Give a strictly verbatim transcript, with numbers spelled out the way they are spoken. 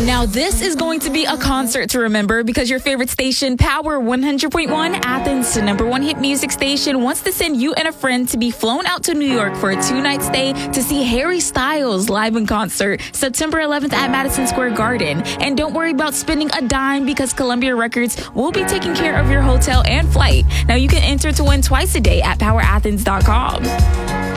Now this is going to be a concert to remember because your favorite station, Power one hundred point one, Athens' number one hit music station, wants to send you and a friend to be flown out to New York for a two-night stay to see Harry Styles live in concert September eleventh at Madison Square Garden. And don't worry about spending a dime because Columbia Records will be taking care of your hotel and flight. Now you can enter to win twice a day at power athens dot com.